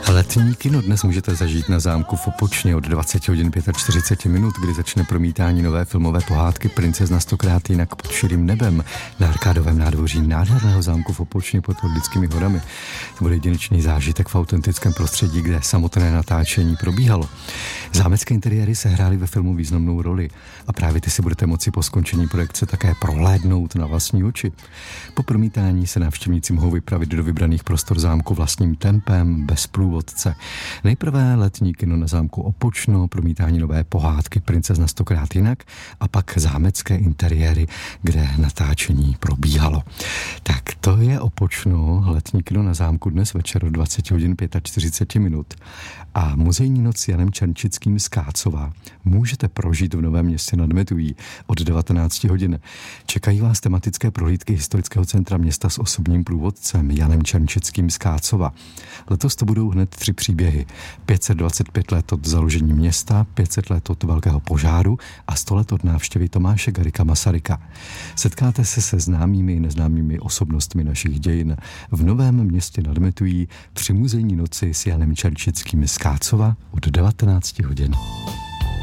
Letní kino dnes můžete zažít na zámku v Opočně od 20 hodin 45 minut, kdy začne promítání nové filmové pohádky Princezna 100krát jinak pod širým nebem na arkádovém nádvoří nádherného zámku v Opočně pod Orlickými horami. To bude jedinečný zážitek v autentickém prostředí, kde samotné natáčení probíhalo. Zámecké interiéry se hrály ve filmu významnou roli a právě ty si budete moci po skončení projekce také prohlédnout na vlastní oči. Po promítání se návštěvníci mohou vypravit do vybraných prostor zámku vlastním tempem, bez průvodce. Nejprve letní kino na zámku Opočno, promítání nové pohádky Princezna 100krát jinak a pak zámecké interiéry, kde natáčení probíhalo. Tak to je Opočno, letní kino na zámku dnes večer od 20 hodin 45 minut. A muzejní noc s Janem Černčickým z Kácova můžete prožít v Novém Městě nad Metují od 19 hodin. Čekají vás tematické prohlídky historického centra města s osobním průvodcem Janem Černčickým z Kácova. Letos to budou hned 3 příběhy. 525 let od založení města, 500 let od velkého požáru a 100 let od návštěvy Tomáše Garrigua Masaryka. Setkáte se se známými i neznámými osobnostmi našich dějin v Novém Městě nad Metují při muzejní noci s Janem Černčickým z Kácova od 19 hodin.